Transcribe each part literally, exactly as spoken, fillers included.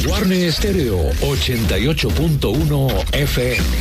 Guarne Estéreo ochenta y ocho punto uno F M.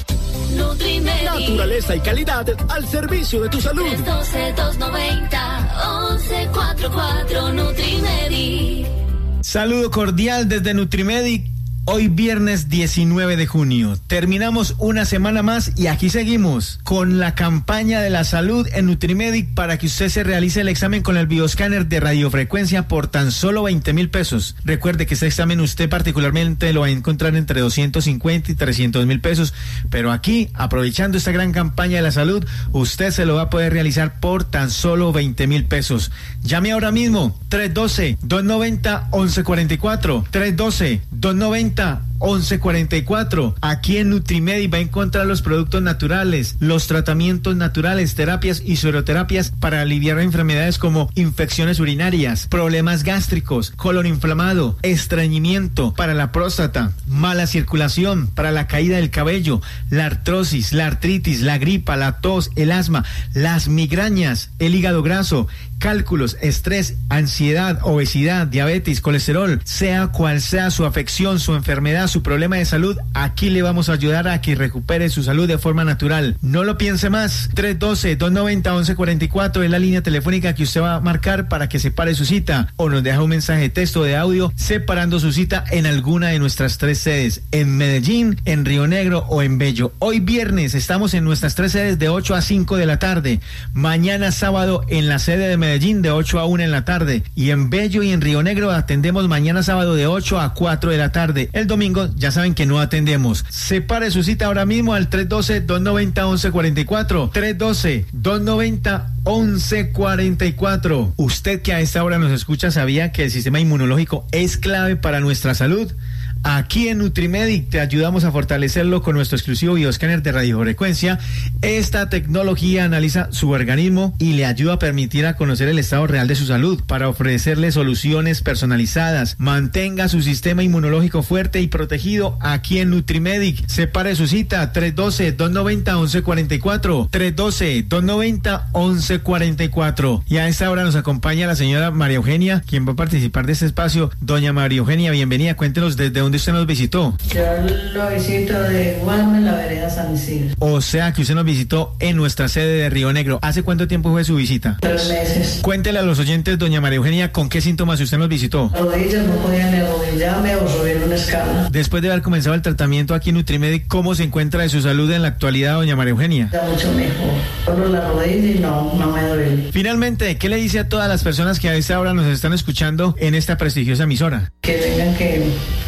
Nutrimedi. Naturaleza y calidad al servicio de tu salud. tres uno dos, dos nueve cero, once cuarenta y cuatro Nutrimedi. Saludo cordial desde Nutrimedi. Hoy viernes diecinueve de junio. Terminamos una semana más y aquí seguimos con la campaña de la salud en Nutrimedic para que usted se realice el examen con el bioscáner de radiofrecuencia por tan solo veinte mil pesos. Recuerde que este examen usted particularmente lo va a encontrar entre doscientos cincuenta y trescientos mil pesos, pero aquí, aprovechando esta gran campaña de la salud, usted se lo va a poder realizar por tan solo veinte mil pesos. Llame ahora mismo, tres uno dos, dos nueve cero, once cuarenta y cuatro, tres uno dos, dos nueve cero, once cuarenta y cuatro. Aquí en Nutrimedi va a encontrar los productos naturales, los tratamientos naturales, terapias y sueroterapias para aliviar enfermedades como infecciones urinarias, problemas gástricos, colon inflamado, estreñimiento, para la próstata, mala circulación, para la caída del cabello, la artrosis, la artritis, la gripa, la tos, el asma, las migrañas, el hígado graso, cálculos, estrés, ansiedad, obesidad, diabetes, colesterol, sea cual sea su afección, su enfermedad, su problema de salud, aquí le vamos a ayudar a que recupere su salud de forma natural. No lo piense más. tres uno dos, dos nueve cero, once cuarenta y cuatro es la línea telefónica que usted va a marcar para que separe su cita, o nos deja un mensaje de texto o de audio separando su cita en alguna de nuestras tres sedes, en Medellín, en Río Negro o en Bello. Hoy viernes estamos en nuestras tres sedes de ocho a cinco de la tarde. Mañana sábado en la sede de Medellín Medellín de ocho a una en la tarde, y en Bello y en Río Negro atendemos mañana sábado de ocho a cuatro de la tarde. El domingo ya saben que no atendemos. Separe su cita ahora mismo al tres uno dos, dos nueve cero, once cuarenta y cuatro, tres uno dos, dos nueve cero, once cuarenta y cuatro. Usted que a esta hora nos escucha, ¿sabía que el sistema inmunológico es clave para nuestra salud? Aquí en Nutrimedic te ayudamos a fortalecerlo con nuestro exclusivo bioscáner de radiofrecuencia. Esta tecnología analiza su organismo y le ayuda a permitir a conocer el estado real de su salud para ofrecerle soluciones personalizadas. Mantenga su sistema inmunológico fuerte y protegido aquí en Nutrimedic. Separe su cita tres uno dos, dos nueve cero, once cuarenta y cuatro, tres uno dos, dos nueve cero, once cuarenta y cuatro. Y a esta hora nos acompaña la señora María Eugenia, quien va a participar de este espacio. Doña María Eugenia, bienvenida. Cuéntenos desde dónde usted nos visitó. Yo lo visito de Guarne, la vereda San Isidro. O sea que usted nos visitó en nuestra sede de Río Negro. ¿Hace cuánto tiempo fue su visita? Tres meses. Cuéntele a los oyentes, doña María Eugenia, con qué síntomas usted nos visitó. Rodillas, no podía ni arrodillarme o subir una escala. Después de haber comenzado el tratamiento aquí en Nutrimedic, ¿cómo se encuentra de su salud en la actualidad, doña María Eugenia? Ya mucho mejor. Solo la rodilla y no, no me duele. Finalmente, ¿qué le dice a todas las personas que a esta hora nos están escuchando en esta prestigiosa emisora? Que vengan, que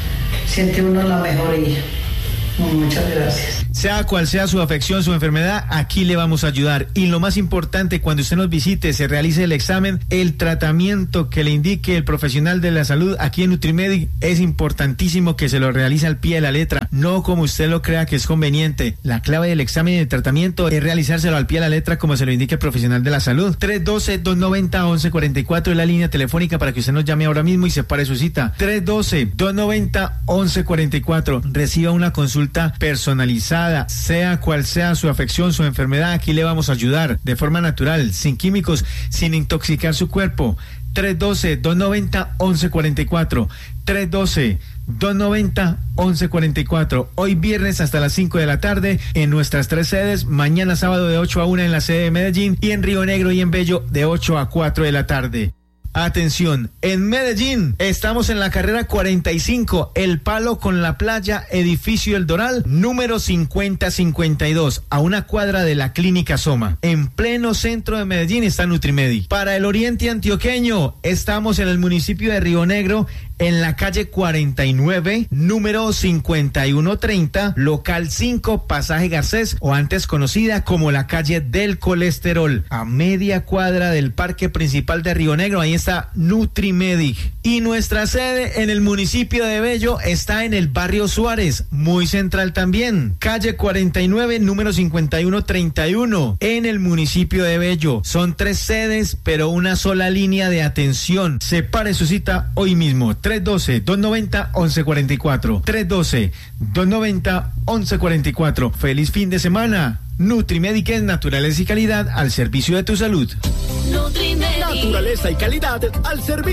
siente uno la mejoría. Muchas gracias. Sea cual sea su afección, su enfermedad, aquí le vamos a ayudar. Y lo más importante, cuando usted nos visite, se realice el examen, el tratamiento que le indique el profesional de la salud aquí en Nutrimedic, es importantísimo que se lo realice al pie de la letra, no como usted lo crea que es conveniente. La clave del examen y del tratamiento es realizárselo al pie de la letra como se lo indique el profesional de la salud. tres uno dos, dos nueve cero, once cuarenta y cuatro es la línea telefónica para que usted nos llame ahora mismo y separe su cita. tres uno dos, dos nueve cero, once cuarenta y cuatro. Reciba una consulta personalizada, sea cual sea su afección, su enfermedad, aquí le vamos a ayudar de forma natural, sin químicos, sin intoxicar su cuerpo. tres uno dos, dos nueve cero, once cuarenta y cuatro, tres uno dos, dos nueve cero, once cuarenta y cuatro. Hoy viernes hasta las cinco de la tarde en nuestras tres sedes, mañana sábado de ocho a una en la sede de Medellín y en Río Negro y en Bello de ocho a cuatro de la tarde. Atención, en Medellín estamos en la carrera cuarenta y cinco, El Palo con la Playa, edificio El Doral, número cincuenta cincuenta y dos, a una cuadra de la Clínica Soma. En pleno centro de Medellín está Nutrimedi. Para el oriente antioqueño, estamos en el municipio de Río Negro, en la calle cuarenta y nueve, número cincuenta y uno treinta, local cinco, pasaje Garcés, o antes conocida como la calle del colesterol, a media cuadra del parque principal de Río Negro. Ahí está Nutrimedic. Y nuestra sede en el municipio de Bello está en el barrio Suárez, muy central también, calle cuarenta y nueve, número cincuenta y uno treinta y uno, en el municipio de Bello. Son tres sedes, pero una sola línea de atención. Separe su cita hoy mismo. tres uno dos, dos nueve cero, once cuarenta y cuatro, tres uno dos, dos nueve cero, once cuarenta y cuatro. Feliz fin de semana. Nutrimedic es naturaleza y calidad al servicio de tu salud. Nutrimedic. Naturaleza y calidad al servicio.